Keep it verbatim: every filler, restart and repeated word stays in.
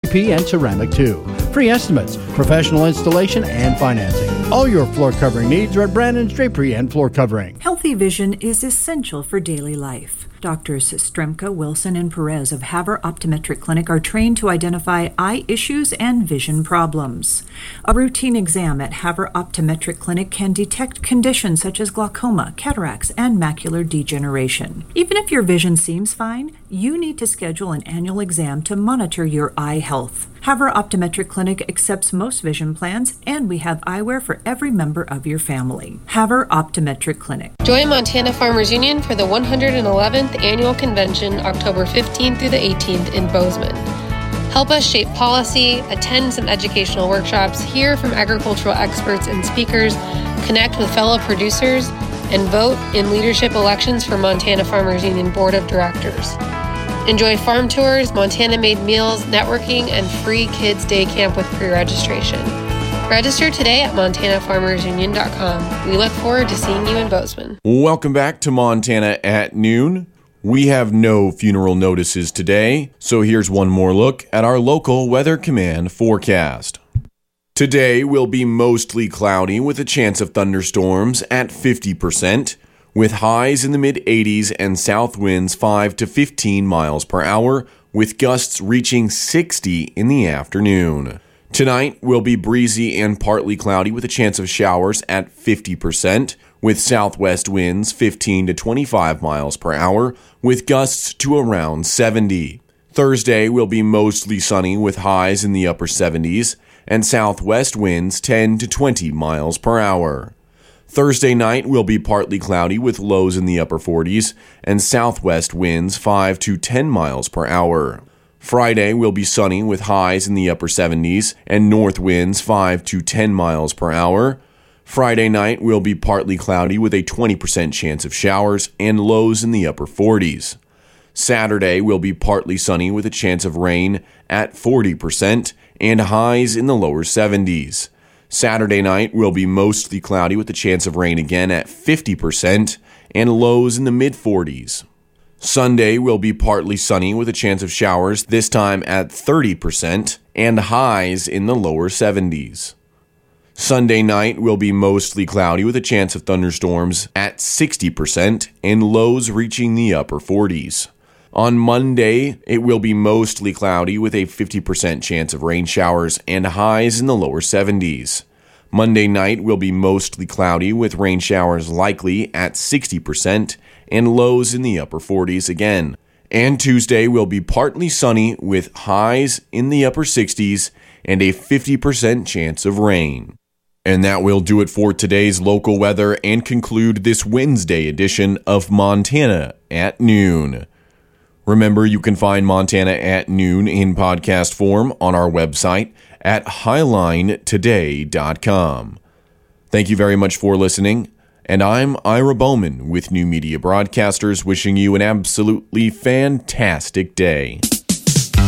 P and ceramic too. Free estimates, professional installation, and financing. All your floor covering needs are at Brandon's Drapery and Floor Covering. Healthy vision is essential for daily life. Doctors Stremka, Wilson, and Perez of Haver Optometric Clinic are trained to identify eye issues and vision problems. A routine exam at Haver Optometric Clinic can detect conditions such as glaucoma, cataracts, and macular degeneration. Even if your vision seems fine, you need to schedule an annual exam to monitor your eye health. Haver Optometric Clinic accepts most vision plans, and we have eyewear for every member of your family. Haver Optometric Clinic. Join Montana Farmers Union for the one hundred eleventh Annual Convention, October fifteenth through the eighteenth in Bozeman. Help us shape policy, attend some educational workshops, hear from agricultural experts and speakers, connect with fellow producers, and vote in leadership elections for Montana Farmers Union Board of Directors. Enjoy farm tours, Montana-made meals, networking, and free kids' day camp with pre-registration. Register today at montana farmers union dot com. We look forward to seeing you in Bozeman. Welcome back to Montana at Noon. We have no funeral notices today, so here's one more look at our local Weather Command forecast. Today will be mostly cloudy with a chance of thunderstorms at fifty percent. With highs in the mid-eighties and south winds five to fifteen miles per hour, with gusts reaching sixty in the afternoon. Tonight will be breezy and partly cloudy with a chance of showers at fifty percent, with southwest winds fifteen to twenty-five miles per hour, with gusts to around seventy. Thursday will be mostly sunny with highs in the upper seventies, and southwest winds ten to twenty miles per hour. Thursday night will be partly cloudy with lows in the upper forties and southwest winds five to ten miles per hour. Friday will be sunny with highs in the upper seventies and north winds five to ten miles per hour. Friday night will be partly cloudy with a twenty percent chance of showers and lows in the upper forties. Saturday will be partly sunny with a chance of rain at forty percent and highs in the lower seventies. Saturday night will be mostly cloudy with a chance of rain again at fifty percent and lows in the mid-forties. Sunday will be partly sunny with a chance of showers, this time at thirty percent, and highs in the lower seventies. Sunday night will be mostly cloudy with a chance of thunderstorms at sixty percent and lows reaching the upper forties. On Monday, it will be mostly cloudy with a fifty percent chance of rain showers and highs in the lower seventies. Monday night will be mostly cloudy with rain showers likely at sixty percent and lows in the upper forties again. And Tuesday will be partly sunny with highs in the upper sixties and a fifty percent chance of rain. And that will do it for today's local weather and conclude this Wednesday edition of Montana at Noon. Remember, you can find Montana at Noon in podcast form on our website at highline today dot com. Thank you very much for listening, and I'm Ira Bowman with New Media Broadcasters wishing you an absolutely fantastic day.